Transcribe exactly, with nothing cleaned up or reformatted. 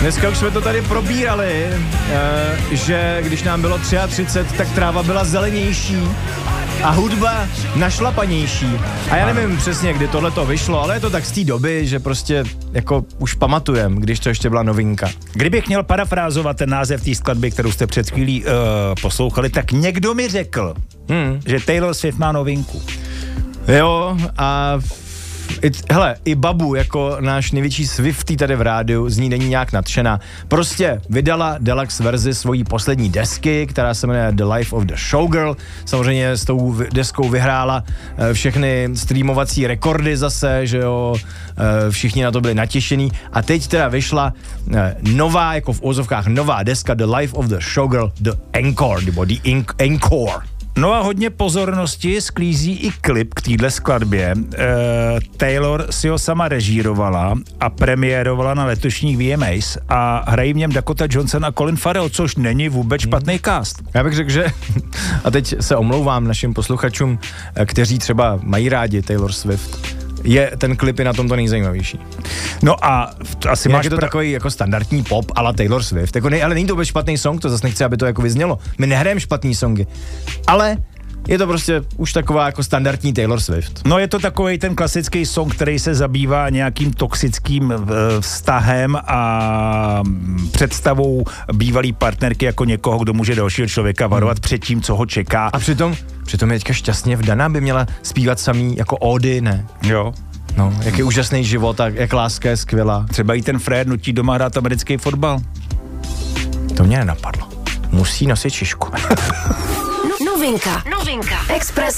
Dneska už jsme to tady probírali, že když nám bylo třicet tři, tak tráva byla zelenější a hudba našlapanější. A já nevím přesně, kdy tohleto vyšlo, ale je to tak z té doby, že prostě jako už pamatujem, když to ještě byla novinka. Kdybych měl parafrázovat ten název té skladby, kterou jste před chvílí uh, poslouchali, tak někdo mi řekl, hmm. že Taylor Swift má novinku. Jo, a I, hele, i Babu, jako náš největší Swiftie tady v rádiu, z ní není nějak nadšená. Prostě vydala deluxe verzi svojí poslední desky, která se jmenuje The Life of the Showgirl. Samozřejmě s tou deskou vyhrála všechny streamovací rekordy zase, že jo, všichni na to byli natěšení. A teď teda vyšla nová, jako v úzovkách nová deska The Life of the Showgirl, The Encore, nebo The Encore. No a hodně pozornosti sklízí i klip k téhle skladbě. E, Taylor si ho sama režírovala a premiérovala na letošních V M As a hrají v něm Dakota Johnson a Colin Farrell, což není vůbec špatný cast. Já bych řekl, že a teď se omlouvám našim posluchačům, kteří třeba mají rádi Taylor Swift, je ten klip je na tom to nejzajímavější. No a asi Jak máš je to pra... takový jako standardní pop a la Taylor Swift. Jako nej, ale není to vůbec špatný song, to zase nechci, aby to jako vyznělo. My nehrajeme špatný songy. Ale je to prostě už taková jako standardní Taylor Swift. No je to takový ten klasický song, který se zabývá nějakým toxickým vztahem a představou bývalý partnerky jako někoho, kdo může dalšího člověka varovat hmm. před tím, co ho čeká. A přitom, přitom je teďka šťastně vdaná, by měla zpívat samý jako ódy, ne? Jo. No, jak je úžasný život a jak láska je skvělá. Třeba i ten Fred nutí doma hrát americký fotbal. To mě nenapadlo. Musí nosit šišku. Novinka. Novinka. Express